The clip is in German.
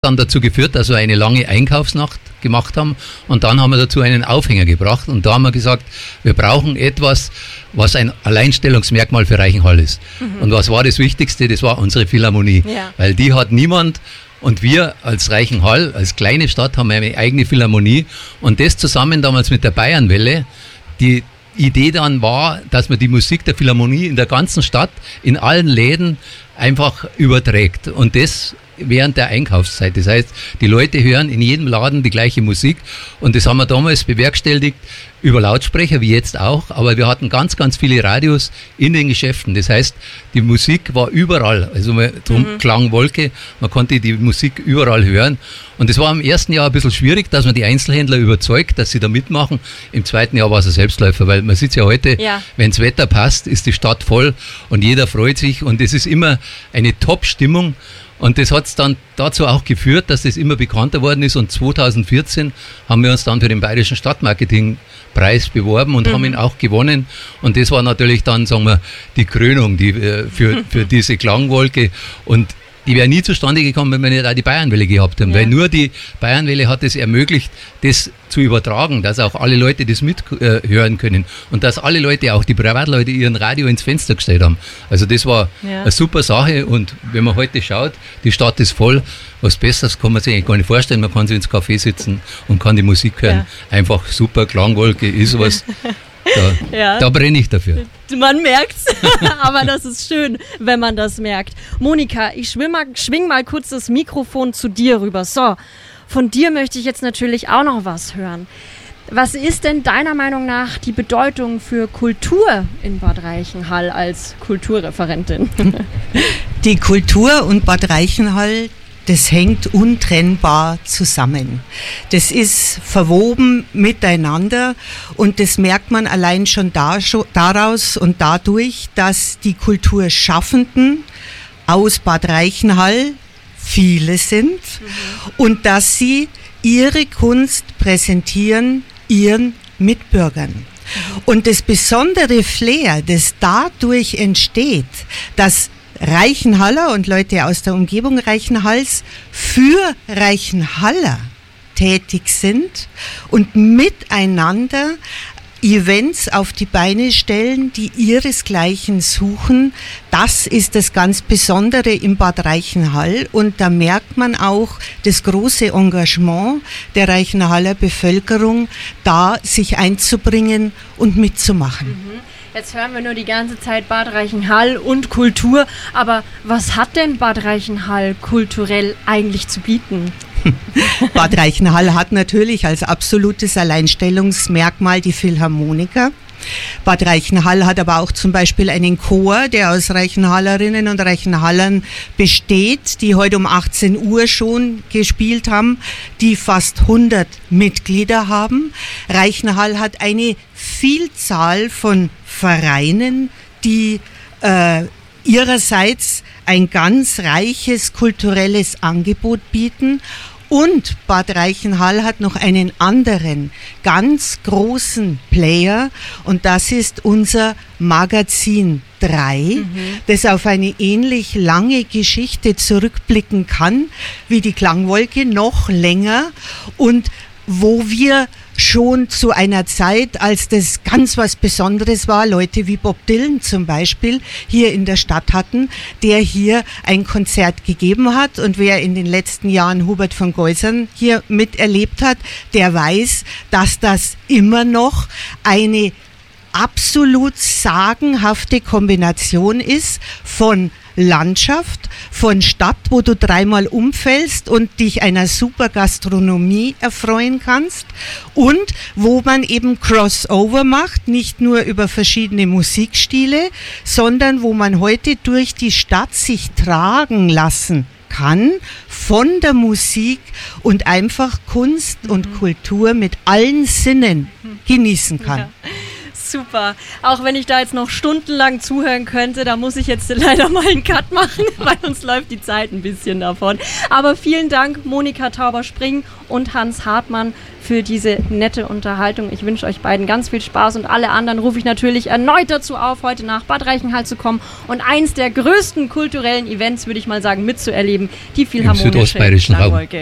dann dazu geführt, dass wir eine lange Einkaufsnacht gemacht haben und dann haben wir dazu einen Aufhänger gebracht und da haben wir gesagt, wir brauchen etwas, was ein Alleinstellungsmerkmal für Reichenhall ist. Und was war das Wichtigste? Das war unsere Philharmonie, weil die hat niemand und wir als Reichenhall, als kleine Stadt, haben eine eigene Philharmonie und das zusammen damals mit der Bayernwelle, die Idee dann war, dass man die Musik der Philharmonie in der ganzen Stadt, in allen Läden einfach überträgt und das während der Einkaufszeit. Das heißt, die Leute hören in jedem Laden die gleiche Musik und das haben wir damals bewerkstelligt über Lautsprecher, wie jetzt auch, aber wir hatten ganz, ganz viele Radios in den Geschäften. Das heißt, die Musik war überall, also drum Klangwolke, man konnte die Musik überall hören und es war im ersten Jahr ein bisschen schwierig, dass man die Einzelhändler überzeugt, dass sie da mitmachen. Im zweiten Jahr war es ein Selbstläufer, weil man sieht ja heute, wenn das Wetter passt, ist die Stadt voll und jeder freut sich und es ist immer eine Top-Stimmung. Und das hat es dann dazu auch geführt, dass das immer bekannter worden ist und 2014 haben wir uns dann für den Bayerischen Stadtmarketingpreis beworben und haben ihn auch gewonnen und das war natürlich dann, sagen wir, die Krönung für diese Klangwolke und die wäre nie zustande gekommen, wenn wir nicht auch die Bayernwelle gehabt haben, weil nur die Bayernwelle hat es ermöglicht, das zu übertragen, dass auch alle Leute das mithören können und dass alle Leute, auch die Privatleute, ihren Radio ins Fenster gestellt haben. Also das war eine super Sache und wenn man heute schaut, die Stadt ist voll, was Besseres kann man sich eigentlich gar nicht vorstellen, man kann sich ins Café sitzen und kann die Musik hören. Einfach super, Klangwolke ist was. Da brenne ich dafür. Man merkt's, aber das ist schön, wenn man das merkt. Monika, ich schwing mal kurz das Mikrofon zu dir rüber. So, von dir möchte ich jetzt natürlich auch noch was hören. Was ist denn deiner Meinung nach die Bedeutung für Kultur in Bad Reichenhall als Kulturreferentin? Die Kultur und Bad Reichenhall, das hängt untrennbar zusammen. Das ist verwoben miteinander und das merkt man allein schon daraus und dadurch, dass die Kulturschaffenden aus Bad Reichenhall viele sind und dass sie ihre Kunst präsentieren ihren Mitbürgern. Und das besondere Flair, das dadurch entsteht, dass Reichenhaller und Leute aus der Umgebung Reichenhalls für Reichenhaller tätig sind und miteinander Events auf die Beine stellen, die ihresgleichen suchen. Das ist das ganz Besondere im Bad Reichenhall und da merkt man auch das große Engagement der Reichenhaller Bevölkerung, da sich einzubringen und mitzumachen. Jetzt hören wir nur die ganze Zeit Bad Reichenhall und Kultur, aber was hat denn Bad Reichenhall kulturell eigentlich zu bieten? Bad Reichenhall hat natürlich als absolutes Alleinstellungsmerkmal die Philharmoniker. Bad Reichenhall hat aber auch zum Beispiel einen Chor, der aus Reichenhallerinnen und Reichenhallern besteht, die heute um 18 Uhr schon gespielt haben, die fast 100 Mitglieder haben. Reichenhall hat eine Vielzahl von Vereinen, die ihrerseits ein ganz reiches kulturelles Angebot bieten. Und Bad Reichenhall hat noch einen anderen, ganz großen Player und das ist unser Magazin 3, das auf eine ähnlich lange Geschichte zurückblicken kann, wie die Klangwolke, noch länger und wo wir schon zu einer Zeit, als das ganz was Besonderes war, Leute wie Bob Dylan zum Beispiel hier in der Stadt hatten, der hier ein Konzert gegeben hat und wer in den letzten Jahren Hubert von Geusern hier miterlebt hat, der weiß, dass das immer noch eine absolut sagenhafte Kombination ist von Landschaft, von Stadt, wo du dreimal umfällst und dich einer super Gastronomie erfreuen kannst und wo man eben Crossover macht, nicht nur über verschiedene Musikstile, sondern wo man heute durch die Stadt sich tragen lassen kann von der Musik und einfach Kunst und Kultur mit allen Sinnen genießen kann. Super. Auch wenn ich da jetzt noch stundenlang zuhören könnte, da muss ich jetzt leider mal einen Cut machen, weil uns läuft die Zeit ein bisschen davon. Aber vielen Dank, Monika Tauber-Spring und Hans Hartmann, für diese nette Unterhaltung. Ich wünsche euch beiden ganz viel Spaß und alle anderen rufe ich natürlich erneut dazu auf, heute nach Bad Reichenhall zu kommen und eins der größten kulturellen Events, würde ich mal sagen, mitzuerleben, die Philharmonische Südostbayerischen Raum. Klangwolke.